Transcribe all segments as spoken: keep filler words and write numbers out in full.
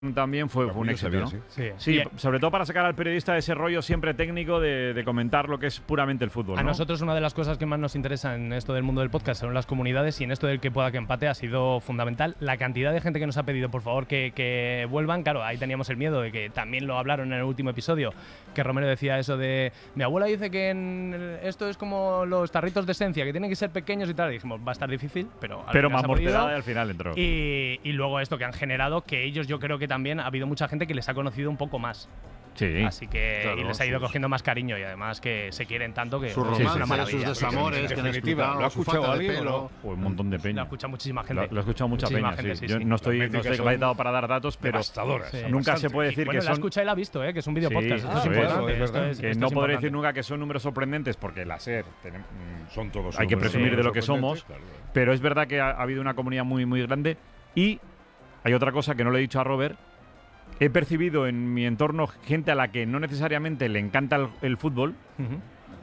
también fue, fue un éxito, ¿no? Sí, sí. sí sobre todo para sacar al periodista ese rollo siempre técnico de, de comentar lo que es puramente el fútbol, A ¿no? nosotros una de las cosas que más nos interesa en esto del mundo del podcast son las comunidades, y en esto del que pueda que empate ha sido fundamental. La cantidad de gente que nos ha pedido, por favor, que, que vuelvan. Claro, ahí teníamos el miedo de que también lo hablaron en el último episodio, que Romero decía eso de mi abuela dice que en esto es como los tarritos de esencia, que tienen que ser pequeños y tal. Y dijimos, va a estar difícil, pero al Pero final más se ha podido. mortedad y al final entró. Y, y luego esto que han generado, que ellos yo creo que también ha habido mucha gente que les ha conocido un poco más. Sí. Así que Claro, y les ha ido sus, cogiendo más cariño, y además que se quieren tanto que sus es romances, una maravilla. sus desamores, que han explicado, ¿lo ha su escuchado falta de alguien o pelo. no? Pues un montón de peña. Lo ha escuchado muchísima gente. Lo, lo ha escuchado mucha Muchísima peña, gente, sí. sí, Yo sí. no estoy, Las no métricas estoy son capacitado para dar datos, pero devastadoras. Sí. nunca se Bastante. puede decir Y, bueno, que la son… escucha y la ha visto, ¿eh? Que es un video Sí, podcast. Esto eso es es, importante. es esto verdad. es- que esto no es podré importante. decir nunca que son números sorprendentes, porque la SER tenemos, mm, Son todos hay que números presumir de lo que sorprendentes, somos, claro. pero es verdad que ha, ha habido una comunidad muy, muy grande. Y hay otra cosa que no le he dicho a Robert. He percibido en mi entorno gente a la que no necesariamente le encanta el, el fútbol, Ujú.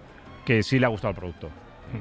que sí le ha gustado el producto.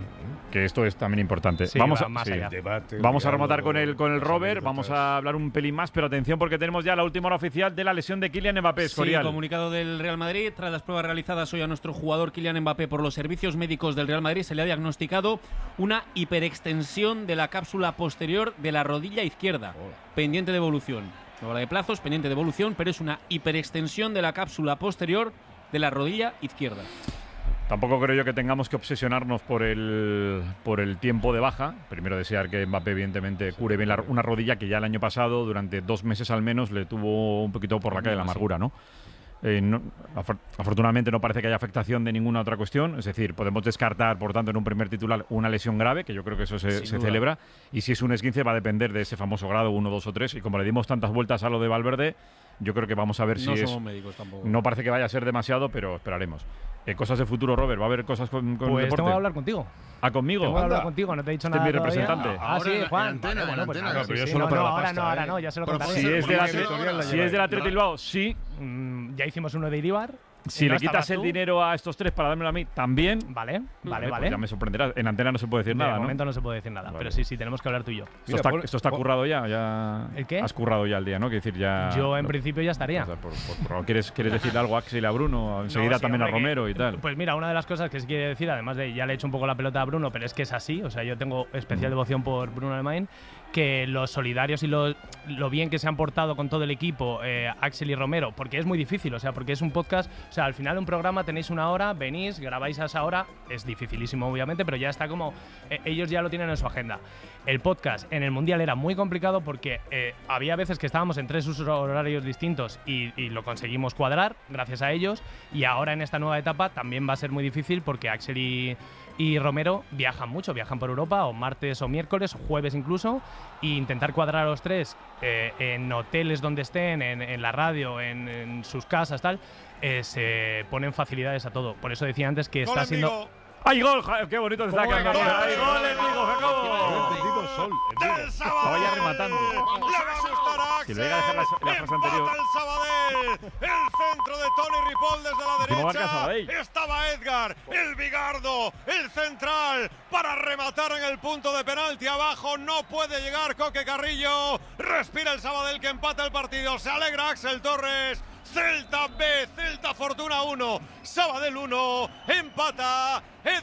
Que esto es también importante. Sí, vamos va a, más sí. allá. Debate, Vamos a diálogo, rematar con el, con el las Robert, anécdotas. vamos a hablar un pelín más, pero atención porque tenemos ya la última hora oficial de la lesión de Kylian Mbappé. Sí, Escorial. comunicado del Real Madrid. Tras las pruebas realizadas hoy a nuestro jugador Kylian Mbappé por los servicios médicos del Real Madrid, se le ha diagnosticado una hiperextensión de la cápsula posterior de la rodilla izquierda, pendiente de evolución. No habla de plazos, pendiente de evolución, pero es una hiperextensión de la cápsula posterior de la rodilla izquierda. Tampoco creo yo que tengamos que obsesionarnos por el, por el tiempo de baja. Primero desear que Mbappé evidentemente cure bien la, una rodilla que ya el año pasado, durante dos meses al menos, le tuvo un poquito por la calle de la amargura, ¿no? Eh, no, afor- afortunadamente no parece que haya afectación de ninguna otra cuestión, es decir, podemos descartar, por tanto, en un primer titular una lesión grave, que yo creo que eso se, Sin se duda. celebra, y si es un esguince va a depender de ese famoso grado uno, dos o tres, y como le dimos tantas vueltas a lo de Valverde, yo creo que vamos a ver si no es… somos médicos tampoco. No parece que vaya a ser demasiado, pero esperaremos. Eh, cosas de futuro, Robert, ¿va a haber cosas con, con el Pues deporte? tengo que hablar contigo. ¿Ah, conmigo? Tengo que hablar Anda. contigo, no te he dicho Este es nada mi todavía. representante. Ah, sí, Ahora en Juan. antena, Vale, en bueno, pues antena. nada, No, pero sí, yo sí, solo no, para no, la ahora pasta, no, ahora ¿eh? no, ya se lo Pero contaré. por Si ser es, de la, línea editorial la si lleva es del él. Athletic Bilbao, sí. Mm, ya hicimos uno de Iribar. Si y no le quitas estabas el tú. dinero a estos tres para dármelo a mí, también. Vale, vale, pues vale. ya me sorprenderá. En antena no se puede decir De nada, ¿no? momento no se puede decir nada, Vale. pero sí, sí, tenemos que hablar tú y yo. Esto Mira, está, pon- esto está pon- currado ya, ya. ¿El qué? Has currado ya el día, ¿no? Quiero decir, ya. Yo en no, principio ya estaría. o sea, por- por- por- ¿quieres, ¿Quieres decirle algo a Axel y a Bruno? Enseguida No, sí, también a hombre, que- Romero y tal. Pues mira, una de las cosas que sí quiere decir, además de ya le he hecho un poco la pelota a Bruno, pero es que es así, o sea, yo tengo especial devoción por Bruno Alemán, que los solidarios y lo, lo bien que se han portado con todo el equipo, eh, Axel y Romero, porque es muy difícil, o sea, porque es un podcast, o sea, al final un programa tenéis una hora, venís, grabáis a esa hora, es dificilísimo obviamente, pero ya está como, eh, ellos ya lo tienen en su agenda. El podcast en el Mundial era muy complicado porque eh, había veces que estábamos en tres usos horarios distintos y, y lo conseguimos cuadrar gracias a ellos, y ahora en esta nueva etapa también va a ser muy difícil porque Axel y, y Romero viajan mucho, viajan por Europa o martes o miércoles o jueves incluso, e intentar cuadrar a los tres eh, en hoteles donde estén, en, en la radio, en, en sus casas, tal, eh, se ponen facilidades a todo. Por eso decía antes que está siendo… ¡Ay, gol! Ja- ¡Qué bonito te está ¿Cómo quedando, que Robert! gol? ¡Ay, gol, Enrico, He Jacobo! entendido sol. ¡Del Sabadell! Vaya rematando. ¡Le va a gustar a Si le llega a dejar la- la frase Empata anterior. el Sabadell. El centro de Tony Ripoll desde la Último marca derecha. Sabadell. Estaba Edgar, el Bigardo, el central para rematar en el punto de penalti. Abajo no puede llegar Coque Carrillo. Respira el Sabadell que empata el partido. Se alegra Axel Torres. Celta B, Celta Fortuna uno, Sabadell uno, empata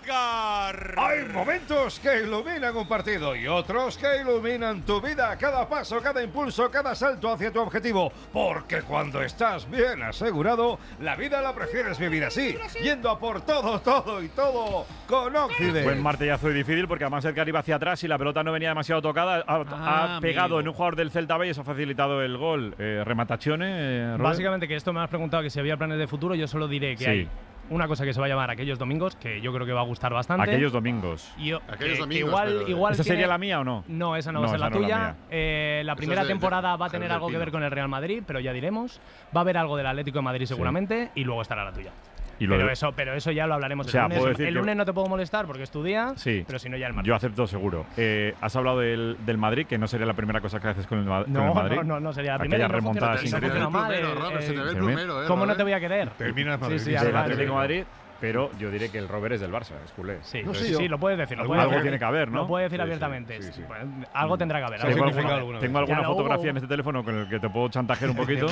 Edgar. Hay momentos que iluminan un partido y otros que iluminan tu vida. Cada paso, cada impulso, cada salto hacia tu objetivo. Porque cuando estás bien asegurado, la vida la prefieres vivir así, yendo a por todo, todo y todo con Occident. Buen martillazo y difícil porque además Edgar iba hacia atrás y la pelota no venía demasiado tocada. Ha, Ah, ha pegado amigo. en un jugador del Celta B y eso ha facilitado el gol. Eh, rematazione, eh, Robert. Básicamente, que esto me has preguntado que si había planes de futuro, yo solo diré que Sí. hay una cosa que se va a llamar Aquellos Domingos, que yo creo que va a gustar bastante. Aquellos domingos. Y yo- Aquellos que- que domingos, igual, pero- igual ¿Esa tiene- sería la mía o no? No, esa no, No, va a ser esa la no es la tuya. mía. Eh, la Esa primera es de- temporada de- va a tener Javier algo que Pino. ver con el Real Madrid, pero ya diremos. Va a haber algo del Atlético de Madrid seguramente y luego estará la tuya. Y lo Pero de- eso, pero eso ya lo hablaremos O sea, el lunes. puedo decir El que- lunes no te puedo molestar porque es tu día, Sí. pero si no ya el martes. Yo acepto seguro. Eh, has hablado del, del Madrid, que no sería la primera cosa que haces con el, Ma- con no, el Madrid. no, no, no sería la Aquella primera. y no remontada funciona- sin no Se te ve funciona el mal, plumero, eh, Robert, se te ve el eh, plumero, ¿eh? ¿Cómo no Robert? te voy a querer? Terminas Sí, sí, madridista. Del además, Atlético de Madrid. pero yo diré que el Robert es del Barça, es culé. Sí, No sé sí, yo. sí, lo puedes decir. Lo Algo, puedes algo decir. tiene que haber, ¿no? Lo puedes decir Sí, sí, abiertamente. sí, sí. Bueno, algo tendrá que haber. Sí, algo Tengo, tendrá que significa haber. alguna tengo Ya alguna luego- fotografía en este teléfono con el que te puedo chantajear un poquito.